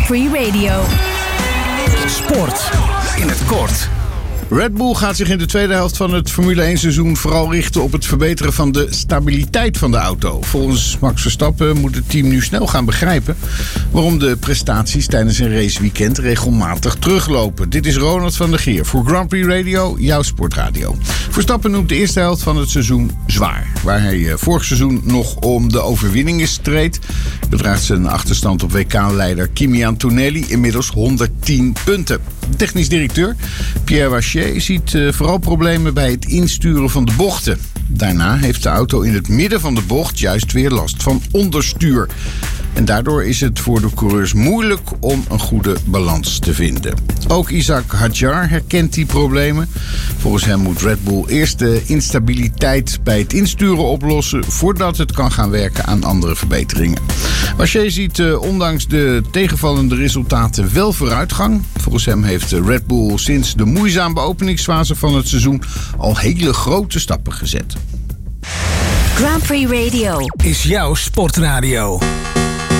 Prix Radio. Sport in het kort. Red Bull gaat zich in de tweede helft van het Formule 1 seizoen vooral richten op het verbeteren van de stabiliteit van de auto. Volgens Max Verstappen moet het team nu snel gaan begrijpen waarom de prestaties tijdens een raceweekend regelmatig teruglopen. Dit is Ronald van der Geer voor Grand Prix Radio, jouw sportradio. Verstappen noemt de eerste helft van het seizoen zwaar. Waar hij vorig seizoen nog om de overwinningen streed, bedraagt zijn achterstand op WK-leider Kimi Antonelli inmiddels 110 punten. Technisch directeur Pierre Wachier ziet vooral problemen bij het insturen van de bochten. Daarna heeft de auto in het midden van de bocht juist weer last van onderstuur. En daardoor is het voor de coureurs moeilijk om een goede balans te vinden. Ook Isaac Hadjar herkent die problemen. Volgens hem moet Red Bull eerst de instabiliteit bij het insturen oplossen voordat het kan gaan werken aan andere verbeteringen. Wachier ziet ondanks de tegenvallende resultaten wel vooruitgang. Volgens hem heeft Red Bull sinds de moeizame openingsfase van het seizoen al hele grote stappen gezet. Grand Prix Radio Is jouw sportradio.